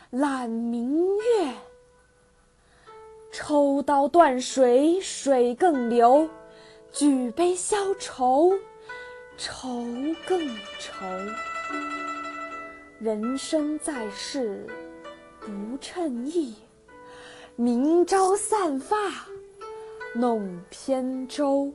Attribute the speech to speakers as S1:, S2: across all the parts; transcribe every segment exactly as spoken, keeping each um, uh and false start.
S1: 揽明月。抽刀断水，水更流；举杯消愁，愁更愁。人生在世不称意，明朝散发弄扁舟。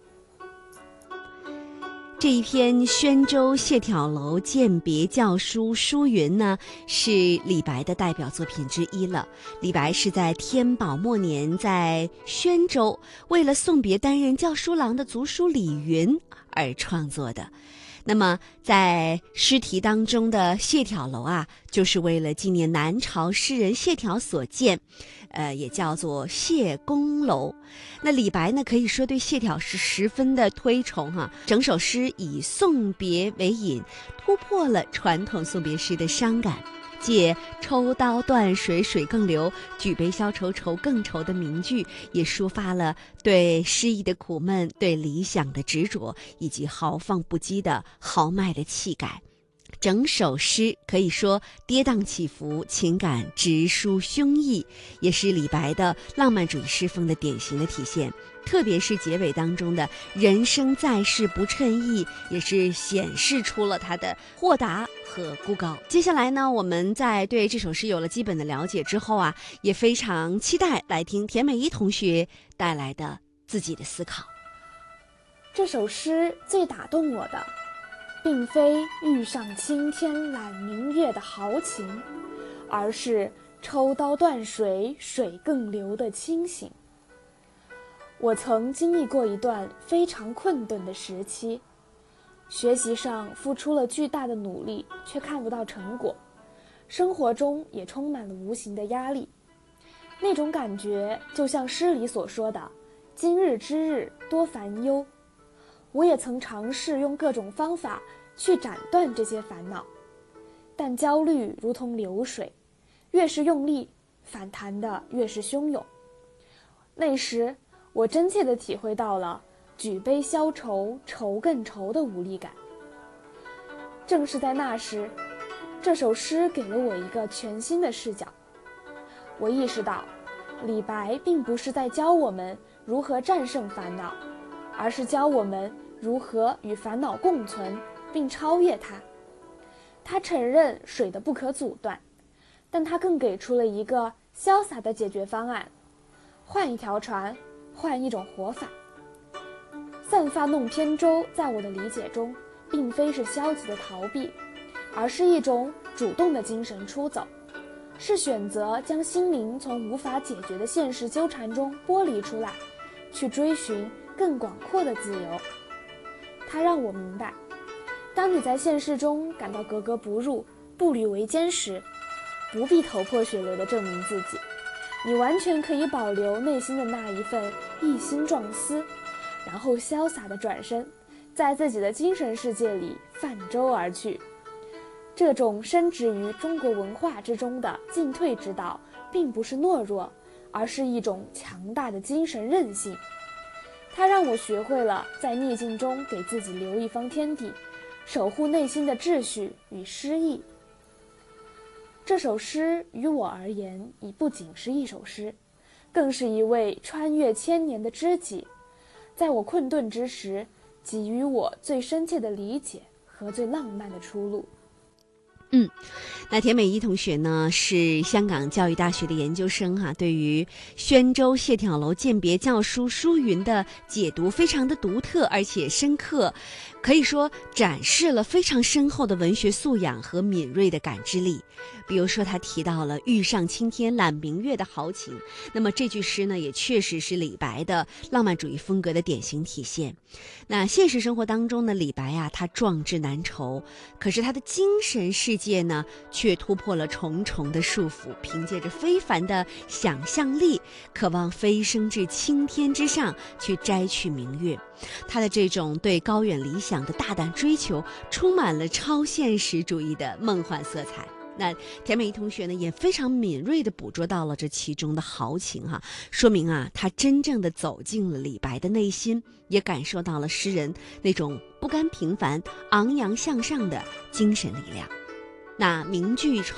S2: 这一篇《宣州谢眺楼饯别校书书云》呢，是李白的代表作品之一了。李白是在天宝末年在宣州，为了送别担任校书郎的族叔李云而创作的。那么在诗题当中的谢眺楼啊，就是为了纪念南朝诗人谢眺所建，呃，也叫做谢公楼。那李白呢，可以说对谢眺是十分的推崇哈、啊。整首诗以送别为引，突破了传统送别诗的伤感，借抽刀断水水更流，举杯消愁愁更愁的名句，也抒发了对诗意的苦闷，对理想的执着，以及豪放不羁的豪迈的气概。整首诗可以说跌宕起伏，情感直抒胸臆，也是李白的浪漫主义诗风的典型的体现。特别是结尾当中的人生在世不称意，也是显示出了他的豁达和孤高。接下来呢，我们在对这首诗有了基本的了解之后啊，也非常期待来听田美一同学带来的自己的思考。
S1: 这首诗最打动我的并非欲上青天揽明月的豪情，而是抽刀断水水更流的清醒。我曾经历过一段非常困顿的时期，学习上付出了巨大的努力，却看不到成果，生活中也充满了无形的压力。那种感觉就像诗里所说的今日之日多烦忧。我也曾尝试用各种方法去斩断这些烦恼，但焦虑如同流水，越是用力，反弹的越是汹涌。那时我真切地体会到了举杯消愁愁更愁的无力感。正是在那时，这首诗给了我一个全新的视角。我意识到李白并不是在教我们如何战胜烦恼，而是教我们如何与烦恼共存并超越它。他承认水的不可阻断，但他更给出了一个潇洒的解决方案：换一条船，换一种活法。散发弄扁舟在我的理解中并非是消极的逃避，而是一种主动的精神出走，是选择将心灵从无法解决的现实纠缠中剥离出来，去追寻更广阔的自由。它让我明白，当你在现实中感到格格不入、步履维艰时，不必头破血流地证明自己，你完全可以保留内心的那一份一心壮思，然后潇洒地转身，在自己的精神世界里泛舟而去。这种深植于中国文化之中的进退之道，并不是懦弱，而是一种强大的精神韧性。它让我学会了在逆境中给自己留一方天地，守护内心的秩序与诗意。这首诗于我而言，已不仅是一首诗，更是一位穿越千年的知己，在我困顿之时，给予我最深切的理解和最浪漫的出路。
S2: 嗯，那田美一同学呢是香港教育大学的研究生哈、啊，对于宣州谢眺楼饯别校书书云的解读非常的独特而且深刻，可以说展示了非常深厚的文学素养和敏锐的感知力。比如说他提到了欲上青天揽明月的豪情，那么这句诗呢也确实是李白的浪漫主义风格的典型体现。那现实生活当中呢，李白啊他壮志难酬，可是他的精神世界呢却突破了重重的束缚，凭借着非凡的想象力，渴望飞升至青天之上去摘取明月。他的这种对高远理想的大胆追求，充满了超现实主义的梦幻色彩。那田美一同学呢也非常敏锐地捕捉到了这其中的豪情哈、啊，说明啊他真正的走进了李白的内心，也感受到了诗人那种不甘平凡、昂扬向上的精神力量。那名句